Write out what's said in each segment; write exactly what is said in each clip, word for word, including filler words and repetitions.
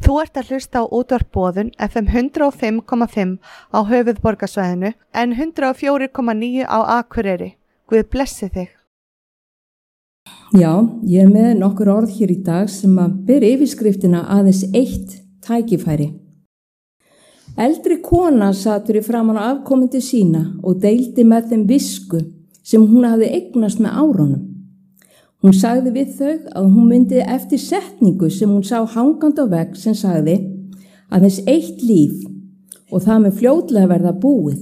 Þú ert að hlusta á útvarp Boðun F M hundrað og fimm komma fimm á höfuðborgarsvæðinu en hundrað og fjögur komma níu á Akureyri. Guð blessi þig. Já, ég er með nokkur orð hér í dag sem að ber yfirskriftina aðeins eitt tækifæri. Eldri kona sat fyrir framan á afkomendur sína og deildi með þeim visku sem hún hafði eignast með árunum. Hún sagði við þau að hún myndi eftir setningu sem hún sá hangandi á vegg sem sagði að þess eitt líf og það með fljótlega verða búið.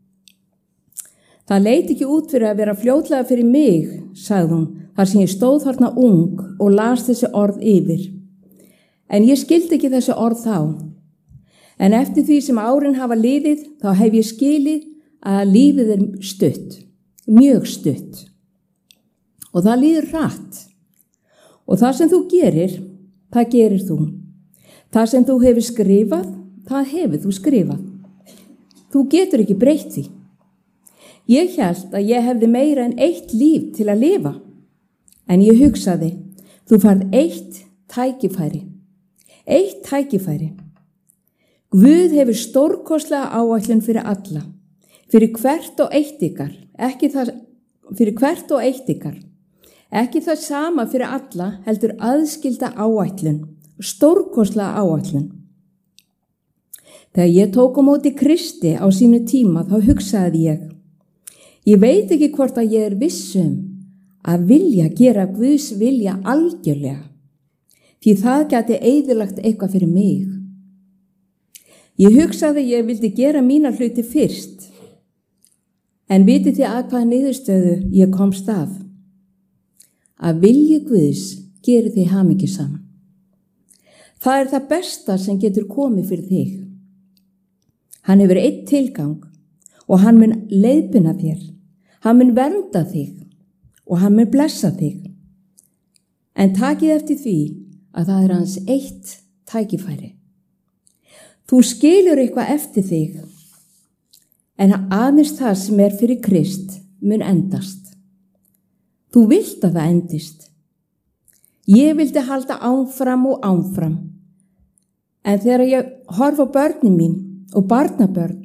Það leit ekki út fyrir að vera fljótlega fyrir mig, sagði hún, þar sem ég stóð þarna ung og las þessi orð yfir. En ég skildi ekki þessi orð þá. En eftir því sem árin hafa liðið, þá hef ég skilið að lífið er stutt, mjög stutt. Og það líður hratt. Og það sem þú gerir, það gerir þú. Það sem þú hefur skrifað, það hefur þú skrifað. Þú getur ekki breytt því. Ég hélt að ég hefði meira en eitt líf til að lifa. En ég hugsaði, þú færð eitt tækifæri. Eitt tækifæri. Guð hefur stórkostlega áætlun fyrir alla. Fyrir hvert og eitt ykkar. Ekki það, fyrir hvert og eitt ykkar. Ekki það sama fyrir alla, heldur aðskilda áætlun, stórkostlega áætlun. Þegar ég tók á móti Kristi á sínu tíma, þá hugsaði ég, ég veit ekki hvort að ég er vissum að vilja gera Guðs vilja algjörlega, því það gæti eyðilagt eitthvað fyrir mig. Ég hugsaði að ég vildi gera mína hluti fyrst, en vitið þið að hvaða niðurstöðu ég komst að? Að vilji Guðs gerir þig hamingjusaman. Það er það besta sem getur komið fyrir þig. Hann hefur einn tilgang og hann mun leiðbina þér. Hann mun vernda þig og hann mun blessa þig. En takið eftir því að það er hans eitt tækifæri. Þú skilur eitthvað eftir þig en aðeins það sem er fyrir Krist mun endast. Þú vilt að það endist. Ég vildi halda áfram og áfram. En þegar ég horf á börnin mín og barnabörn,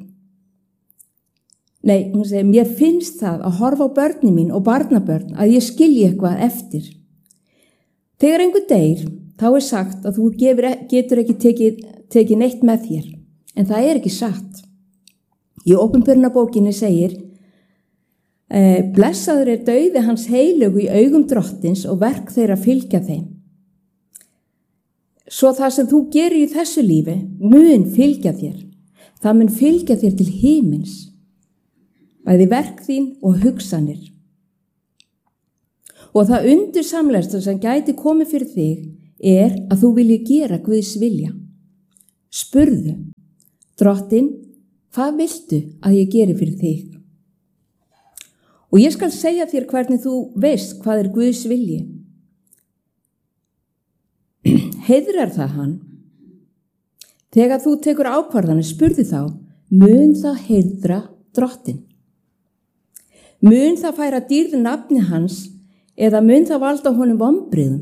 nei, hún segi, mér finnst það að horfa á börnin mín og barnabörn að ég skilji eitthvað eftir. Þegar einhver deyr, þá er sagt að þú gefur, getur ekki tekið, tekið neitt með þér. En það er ekki satt. Í Opinberunarbókinni segir, Eh, blessaður er dauði hans heilögu í augum drottins og verk þeirra fylgja þeim. Svo það sem þú gerir í þessu lífi mun fylgja þér. Það mun fylgja þér til himins. Bæði verk þín og hugsanir. Og það undursamlegasta sem gæti komið fyrir þig er að þú vilji gera Guðs vilja. Spurðu, drottin, hvað viltu að ég geri fyrir þig? Og ég skal segja þér hvernig þú veist hvað er Guðs vilji. Heiðrar það hann? Þegar þú tekur ákvarðanir, spurðu þá, mun það heiðra drottin? Mun það færa dýrð nafni hans eða mun það valda honum vonbrigðum?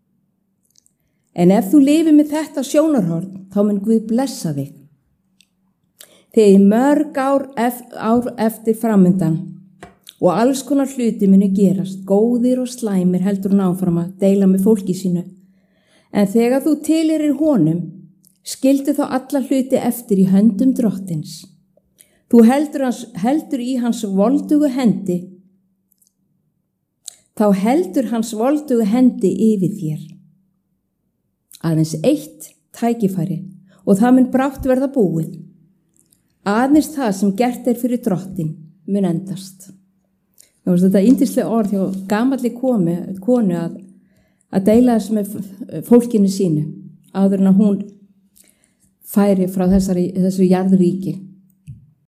En ef þú lifir með þetta sjónarhorn, þá mun Guð blessa þig. Þegar mörg ár, ef, ár eftir framundan og alls konar hluti muni gerast, góðir og slæmir heldur hún áfram að deila með fólki sínu. En þegar þú tilheyrir honum, skildu þá alla hluti eftir í höndum drottins. Þú heldur, hans, heldur í hans voldugu hendi, þá heldur hans voldugu hendi yfir þér. Aðeins eitt tækifæri og það mun brátt verða búið. Aðeins það sem gert er fyrir drottin mun endast. Það var þetta yndislega orð hjá gamalli komi, konu að, að deila þess með fólkinu sínu áður en að hún færi frá þessari, þessu jarðríki.